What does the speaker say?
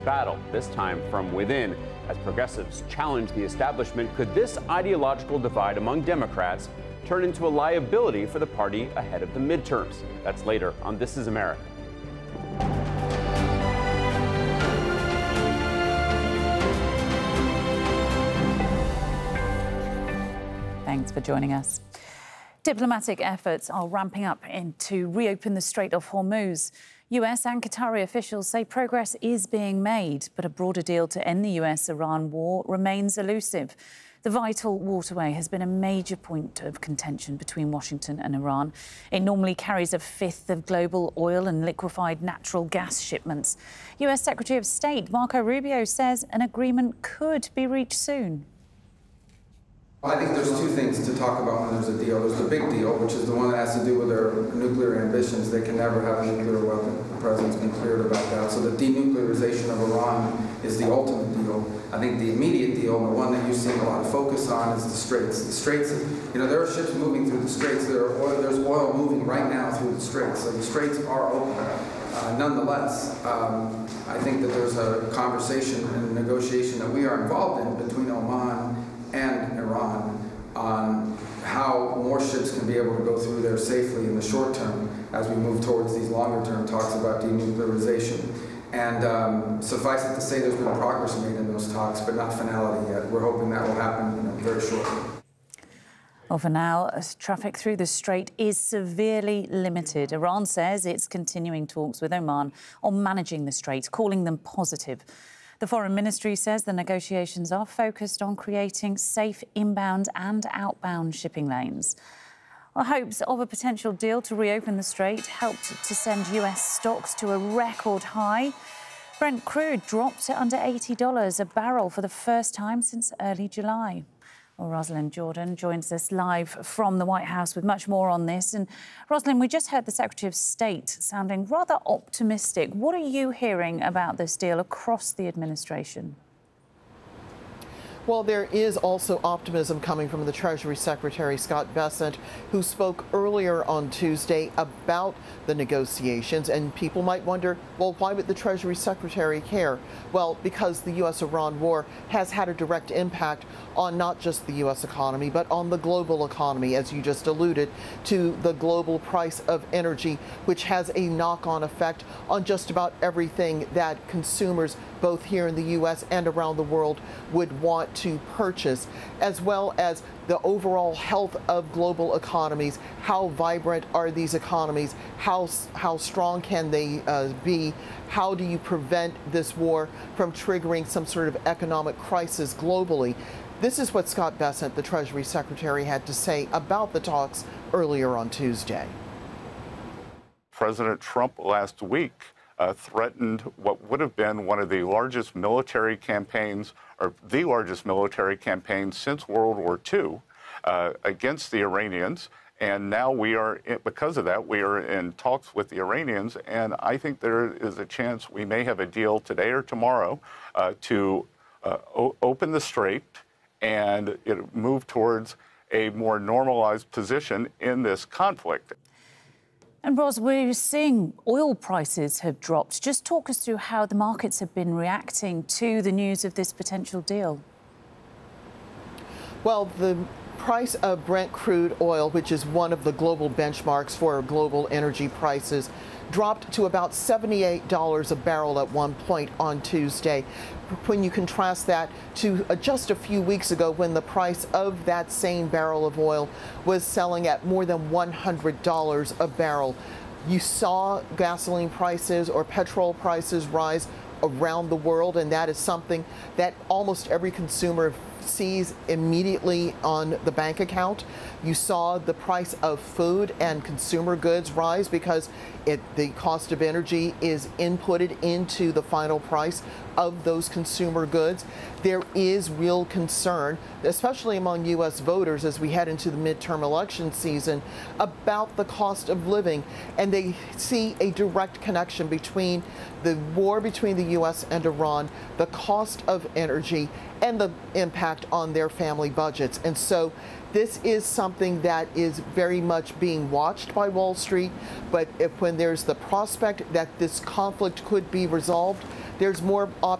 battle, this time from within. As progressives challenge the establishment, could this ideological divide among Democrats turn into a liability for the party ahead of the midterms? That's later on This Is America. Thanks for joining us. Diplomatic efforts are ramping up to reopen the Strait of Hormuz. US and Qatari officials say progress is being made, but a broader deal to end the US-Iran war remains elusive. The vital waterway has been a major point of contention between Washington and Iran. It normally carries a fifth of global oil and liquefied natural gas shipments. US Secretary of State Marco Rubio says an agreement could be reached soon. I think there's two things to talk about when there's a deal. There's the big deal, which is the one that has to do with their nuclear ambitions. They can never have a nuclear weapon. The president's been clear about that. So the denuclearization of Iran is the ultimate deal. I think the immediate deal, and the one that you're seeing a lot of focus on, is the Straits. The Straits, there are ships moving through the Straits. There's oil moving right now through the Straits. So the Straits are open. Nonetheless, I think that there's a conversation and a negotiation that we are involved in between Oman and Iran on how more ships can be able to go through there safely in the short term as we move towards these longer term talks about denuclearization. And suffice it to say, there's been progress made in those talks, but not finality yet. We're hoping that will happen very shortly. Well, for now, traffic through the strait is severely limited. Iran says it's continuing talks with Oman on managing the strait, calling them positive. The Foreign Ministry says the negotiations are focused on creating safe inbound and outbound shipping lanes. Well, hopes of a potential deal to reopen the strait helped to send US stocks to a record high. Brent crude dropped to under $80 a barrel for the first time since early July. Well, Rosalind Jordan joins us live from the White House with much more on this. And Rosalind, we just heard the Secretary of State sounding rather optimistic. What are you hearing about this deal across the administration? Well, there is also optimism coming from the Treasury Secretary, Scott Bessent, who spoke earlier on Tuesday about the negotiations. And people might wonder, well, why would the Treasury Secretary care? Well, because the U.S.-Iran war has had a direct impact on not just the U.S. economy, but on the global economy, as you just alluded to, the global price of energy, which has a knock-on effect on just about everything that consumers, both here in the U.S. and around the world, would want to purchase, as well as the overall health of global economies. How vibrant are these economies? How strong can they be? How do you prevent this war from triggering some sort of economic crisis globally? This is what Scott Bessent, the Treasury Secretary, had to say about the talks earlier on Tuesday. President Trump last week threatened what would have been one of the largest military campaigns, or the largest military campaign since World War II, against the Iranians. And now we are, because of that, we are in talks with the Iranians. And I think there is a chance we may have a deal today or tomorrow to open the strait and move towards a more normalized position in this conflict. And Ros, we're seeing oil prices have dropped. Just talk us through how the markets have been reacting to the news of this potential deal. Well, the price of Brent crude oil, which is one of the global benchmarks for global energy prices, dropped to about $78 a barrel at one point on Tuesday. When you contrast that to just a few weeks ago, when the price of that same barrel of oil was selling at more than $100 a barrel. You saw gasoline prices or petrol prices rise around the world, and that is something that almost every consumer sees immediately on the bank account. You saw the price of food and consumer goods rise because the cost of energy is inputted into the final price of those consumer goods. There is real concern, especially among U.S. voters as we head into the midterm election season, about the cost of living. And they see a direct connection between the war between the U.S. and Iran, the cost of energy, and the impact on their family budgets. And so this is something that is very much being watched by Wall Street. But when there's the prospect that this conflict could be resolved, there's more